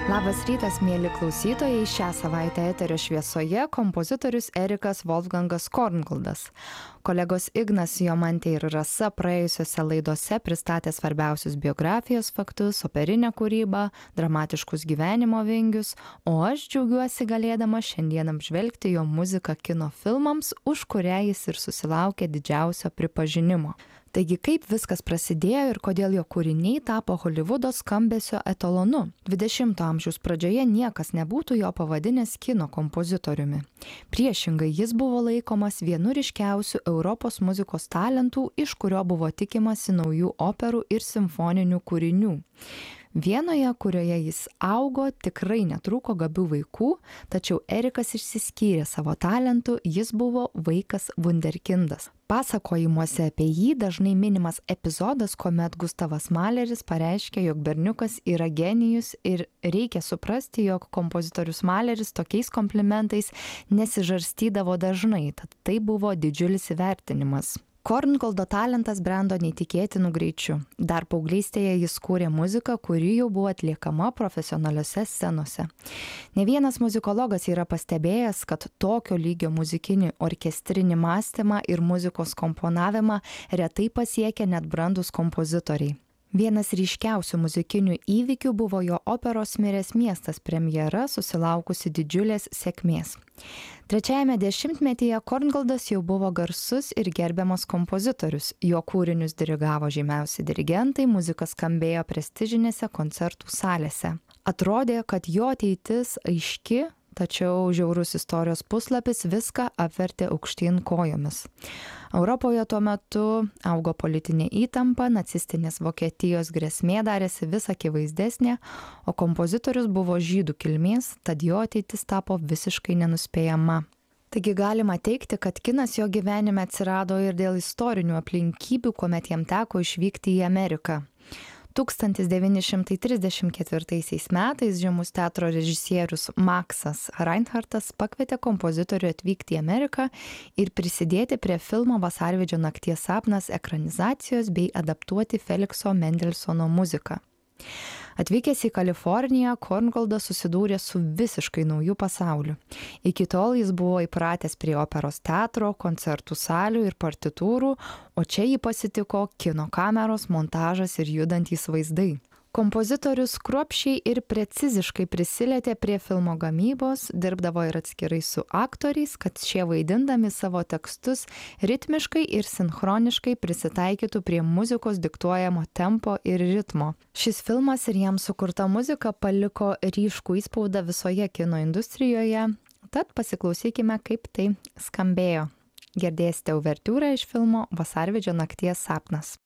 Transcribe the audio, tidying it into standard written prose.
Labas rytas, mėly klausytojai. Šią savaitę eterio šviesoje kompozitorius Erikas Wolfgangas Korngoldas. Kolegos Ignas, Jomantė ir Rasa praėjusiose laidose pristatė svarbiausius biografijos faktus, operinę kūrybą, dramatiškus gyvenimo vingius, o aš džiaugiuosi galėdama šiandien apžvelgti jo muziką kino filmams, už kurią jis ir susilaukė didžiausio pripažinimo. Taigi kaip viskas prasidėjo ir kodėl jo kūriniai tapo Holivudo skambesio etalonu? 20-ojo amžiaus pradžioje niekas nebūtų jo pavadinęs kino kompozitoriumi. Priešingai, jis buvo laikomas vienu ryškiausių Europos muzikos talentų, iš kurio buvo tikimasi naujų operų ir simfoninių kūrinių. Vienoje, kurioje jis augo, tikrai netrūko gabių vaikų, tačiau Erikas išsiskyrė savo talentu, jis buvo vaikas vunderkindas. Pasakojimuose apie jį dažnai minimas epizodas, kuomet Gustavas Maleris pareiškė, jog berniukas yra genijus ir reikia suprasti, jog kompozitorius Maleris tokiais komplimentais nesižarstydavo dažnai, tad tai buvo didžiulis įvertinimas. Korngoldo talentas brendo neįtikėtinu greičiu. Dar paauglystėje jis kūrė muziką, kuri jau buvo atliekama profesionaliose scenose. Ne vienas muzikologas yra pastebėjęs, kad tokio lygio muzikinį orkestrinį mąstymą ir muzikos komponavimą retai pasiekia net brandūs kompozitoriai. Vienas ryškiausių muzikinių įvykių buvo jo operos Miręs miestas premjera, susilaukusi didžiulės sėkmės. Trečiajame dešimtmetyje Korngoldas jau buvo garsus ir gerbiamas kompozitorius. Jo kūrinius dirigavo žymiausi dirigentai, muzika skambėjo prestižinėse koncertų salėse. Atrodė, kad jo ateitis aiški, tačiau žiaurus istorijos puslapis viską apvertė aukštyn kojomis. Europoje tuo metu augo politinė įtampa, nacistinės Vokietijos grėsmė darėsi vis akivaizdesnė, o kompozitorius buvo žydų kilmės, tad jo ateitis tapo visiškai nenuspėjama. Taigi galima teigti, kad kinas jo gyvenime atsirado ir dėl istorinių aplinkybių, kuomet jam teko išvykti į Ameriką. 1934 metais žymus teatro režisierius Maksas Reinhardtas pakvietė kompozitorių atvykti į Ameriką ir prisidėti prie filmo Vasarvidžio nakties sapnas ekranizacijos bei adaptuoti Felikso Mendelsono muziką. Atvykęs į Kaliforniją, Korngoldas susidūrė su visiškai nauju pasauliu. Iki tol jis buvo įpratęs prie operos teatro, koncertų salių ir partitūrų, o čia jį pasitiko kino kameros, montažas ir judantys vaizdai. Kompozitorius kruopščiai ir preciziškai prisilietė prie filmo gamybos, dirbdavo ir atskirai su aktoriais, kad šie vaidindami savo tekstus ritmiškai ir sinchroniškai prisitaikytų prie muzikos diktuojamo tempo ir ritmo. Šis filmas ir jam sukurta muzika paliko ryškų įspaudą visoje kino industrijoje, tad pasiklausykime, kaip tai skambėjo. Girdėsite uvertiūrą iš filmo Vasarvidžio nakties sapnas.